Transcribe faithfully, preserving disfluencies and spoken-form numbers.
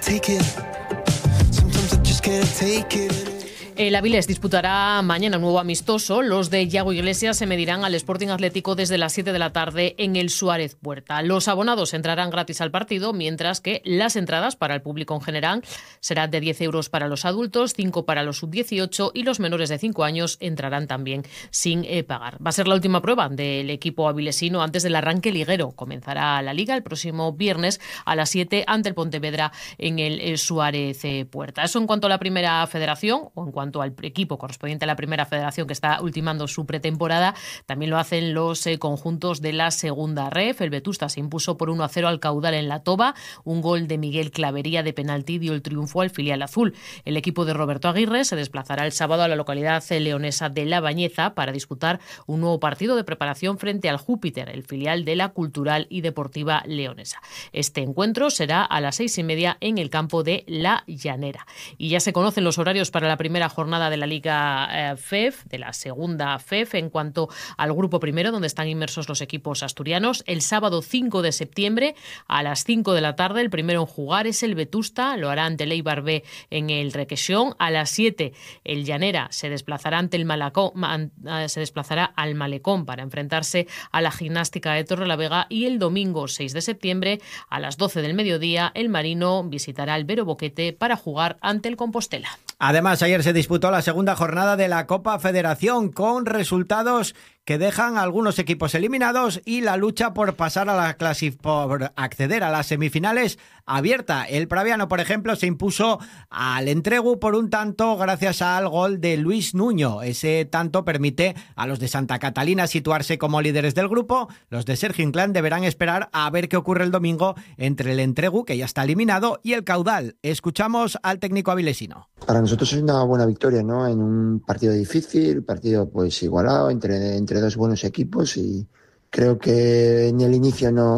take it. Sometimes I just can't take it. El Avilés disputará mañana un nuevo amistoso. Los de Yago Iglesias se medirán al Sporting Atlético desde las siete de la tarde en el Suárez Puerta. Los abonados entrarán gratis al partido, mientras que las entradas para el público en general serán de diez euros para los adultos, cinco para los sub dieciocho y los menores de cinco años entrarán también sin eh, pagar. Va a ser la última prueba del equipo avilesino antes del arranque liguero. Comenzará la Liga el próximo viernes a las siete ante el Pontevedra en el, el Suárez eh, Puerta. Eso en cuanto a la primera federación o en cuanto al equipo correspondiente a la primera federación que está ultimando su pretemporada. También lo hacen los eh, conjuntos de la segunda ref. El Vetusta se impuso por uno a cero al Caudal en La Toba. Un gol de Miguel Clavería de penalti dio el triunfo al filial azul. El equipo de Roberto Aguirre se desplazará el sábado a la localidad leonesa de La Bañeza para disputar un nuevo partido de preparación frente al Júpiter, el filial de la Cultural y Deportiva Leonesa. Este encuentro será a las seis y media en el campo de La Llanera. Y ya se conocen los horarios para la primera jornada de la Liga eh, F E F, de la segunda F E F, en cuanto al grupo primero, donde están inmersos los equipos asturianos. El sábado cinco de septiembre a las cinco de la tarde, el primero en jugar es el Vetusta, lo hará ante el Eibar B en el Requesión. A las siete el Llanera se desplazará ante el Malacón, se desplazará al Malecón para enfrentarse a la Gimnástica de Torrelavega, y el domingo seis de septiembre a las doce del mediodía el Marino visitará el Vero Boquete para jugar ante el Compostela. Además, ayer se disputó la segunda jornada de la Copa Federación con resultados que dejan a algunos equipos eliminados y la lucha por pasar a la clasi- por acceder a las semifinales abierta. El Praviano, por ejemplo, se impuso al Entregu por un tanto gracias al gol de Luis Nuño. Ese tanto permite a los de Santa Catalina situarse como líderes del grupo. Los de Sergio Inclán deberán esperar a ver qué ocurre el domingo entre el Entregu, que ya está eliminado, y el Caudal. Escuchamos al técnico avilesino. Para nosotros es una buena victoria, ¿no? En un partido difícil, partido pues igualado entre, entre dos buenos equipos, y creo que en el inicio no